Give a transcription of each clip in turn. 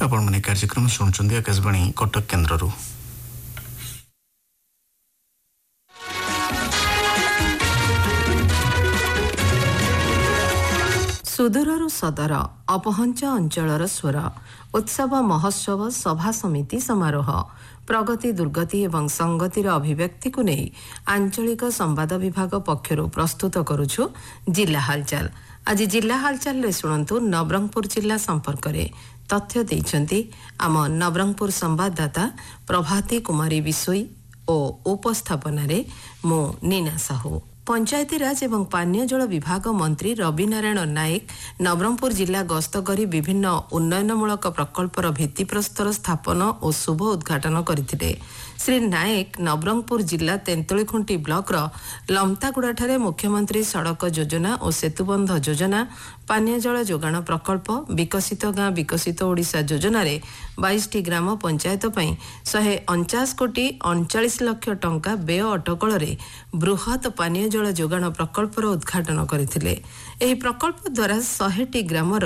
आपण माने कार्यक्रम सुनचंदी आकाशवाणी कटक केन्द्ररू। सुदूररू सदर अपहंच अंचलर स्वर उत्सव महोत्सव सभा समिति समारोह प्रगति दुर्गति एवं संगतिर अभिव्यक्ति को नहीं आंचलिक संवाद विभाग पक्षरु प्रस्तुत करुछु जिला हालचाल। आज जिला हालचाल रे शुणंतु नवरंगपुर जिला संपर्क रे तथ्य देइछंती आम नवरंगपुर संवाददाता प्रभाती कुमारी बिसोई और उपस्थापन रे मो नीना साहू। पंचायतीराज एवं पानीय जल विभाग मंत्री रवि नारायण नायक नवरंगपुर जिला गस्त करी विभिन्न उन्नयनमूलक प्रकल्पर भित्तिप्रस्तर स्थापन और शुभ उद्घाटन करथिले। श्री नायक नवरंगपुर जिला तेंतुलीखुंटी ब्लॉक लमतागुड़ा मुख्यमंत्री सड़क योजना और सेतुबंध योजना पानीय जल जोगाण प्रकल्प विकसित गाँ विकसित ओडिशा योजन 22 ग्राम पंचायत 149 कोटी 39 लाख टंका व्यय अटकल बृहत पानीय जल जोगाण प्रकल्पर उद्घाटन करथिले। एही प्रकल्प द्वारा 100 ग्रामर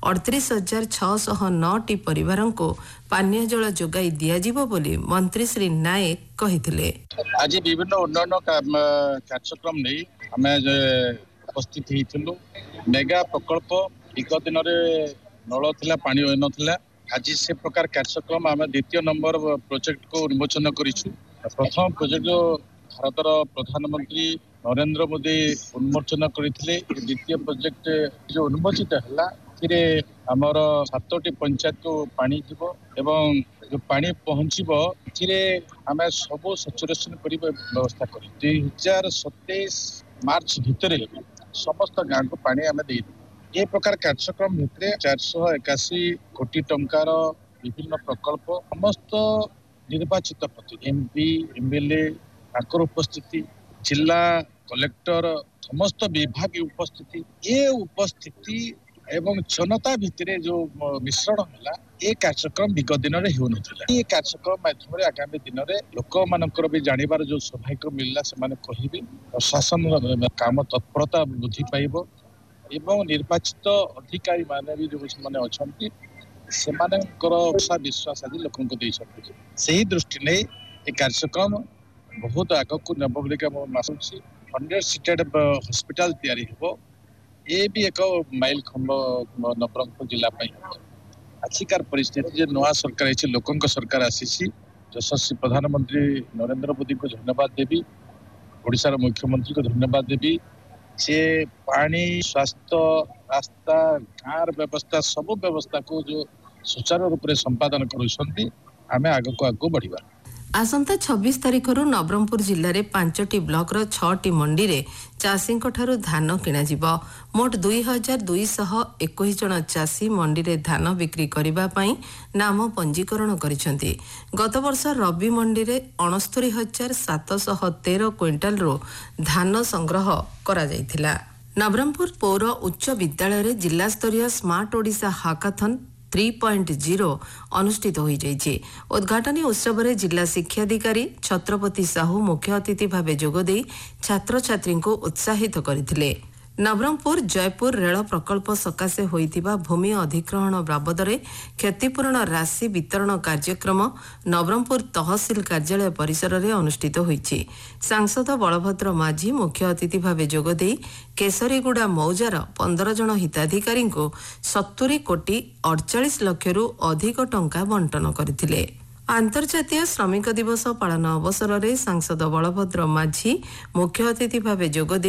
38,609 परिवार को पानीय जल जोगाई दियाजिबो बोली मंत्री श्री नायक कहिथिले। आज विभिन्न उन्नयन कार्यक्रम नहीं हमें उपस्थित होइथिलु। मेगा प्रकल्प एक दिन नल थिला पानी नथिला। आज से प्रकार कार्यक्रम आम द्वितीय नंबर प्रोजेक्ट को उन्मोचन करिछु। प्रथम प्रोजेक्ट भारतर प्रधानमंत्री नरेंद्र मोदी उन्मोचन करथिले। द्वितीय प्रोजेक्ट जो उन्मोचित हला आमर 7टी पंचायत को पानी जीव एवं जो पानी पहुँचब आम सब सचुरेशन कर व्यवस्था कर 2027 मार्च भितर समस्त गाँव को पानी आम दे ये प्रकार कार्यक्रम भितर 481 कोटी टंकार विभिन्न प्रकल्प समस्त निर्वाचित प्रतिनिधि एमपी एमएलए उपस्थिति जिला कलेक्टर समस्त विभाग उपस्थिति ये उपस्थिति एवं जनता भितर जो मिश्रण है ये कार्यक्रम विगत दिन में हो नथिला। ये कार्यक्रम माध्यम आगामी दिन में लोक मानकर भी जानिबार जो सौभाग्य मिलला से माने कहिबे प्रशासन काम तत्परता वृद्धि पाइबो एवं निर्वाचित अधिकारी माने भी जो माने अछंती सेमानकर विश्वास आदि लोक को दैछंती। सही दृष्टि नहीं ये कार्यक्रम बहुत आग को नब बोलिका मासुची 100 सीटेड हॉस्पिटल तैयारी हेबो। ये भी एक माइल खंड नवरंगपुर जिला आजिकार परिस्थिति जो नवा सरकार है लोकों सरकार आसी यशस्वी प्रधानमंत्री नरेंद्र मोदी को धन्यवाद देवी ओडिशार मुख्यमंत्री को धन्यवाद देवी से पानी स्वास्थ्य रास्ता गाँव व्यवस्था सब व्यवस्था को जो सुचारू रूप से संपादन करुछंती आमे आग को बढ़िबा। आसंता 26 तारिखରୁ नवरंगपुर जिले में 5टी ब्लॉक 6टी मंडी रे चाषी धान किणाजिब। मोट 2221 जन चाषी मंडी रे धान बिक्री करिबा पई नाम पंजीकरण करिसेंती। गत वर्ष रबी मंडी रे 69,713 क्विंटाल रो धान संग्रह करा जायथिला। नवरंगपुर पौर उच्च विद्यालय रे जिला स्तरीय स्मार्ट ओडिशा हाकाथन 3.0 अनुष्ठित हो जाइए। उद्घाटनी उत्सव में जिला शिक्षाधिकारी छत्रपति साहू मुख्य अतिथि भाव जोगदे छात्र छात्री को उत्साहित करथिले। नवरंगपुर जयपुर रेल प्रकल्प सकाशे होइतिबा भूमि अधिग्रहण बाबदरे क्षतिपूरण राशि वितरण कार्यक्रम नवरंगपुर तहसील कार्यालय परिसर में अनुष्ठित होइछि। सांसद बलभद्र माझी मुख्य अतिथि भाव जोगदे केसरीगुड़ा मौजार 15 जन हिताधिकारी को 70 कोटी 48 लाख रु अधिक टंका बंटन करथिले। आंतर्जातीय श्रमिक दिवस पालन अवसर में सांसद बलभद्र माझी मुख्य अतिथि भाव जोगदे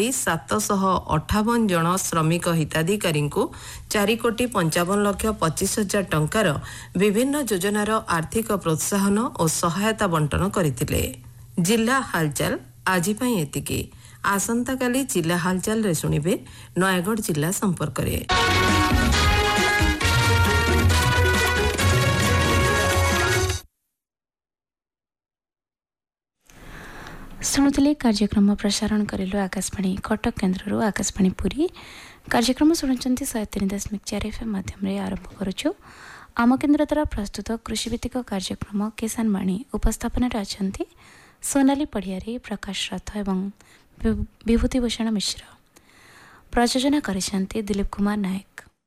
758 जन श्रमिक हिताधिकारी को 4 कोटी 55 लाख 25 हजार टंकार विभिन्न योजनार आर्थिक प्रोत्साहन और सहायता बंटन करथिले। जिला हालचाल आज पई एतिकी। आसंता काली जिला हालचाल रे सुनिबे नयागढ़ जिला संपर्क रे। शुणुले कार्यक्रम प्रसारण करेलु आकाशवाणी कटक केन्द्र आकाशवाणी पुरी। कार्यक्रम शुणुंट 103.4 FM माध्यम आरंभ करुचु। आम केन्द्र द्वारा प्रस्तुत कृषिभित्तिक कार्यक्रम किसान वाणी उपस्थापन अच्छा सोनाली पढ़ियारी प्रकाश रथ एवं विभूतिभूषण मिश्र। प्रयोजना करिसेंती दिलीप कुमार नायक।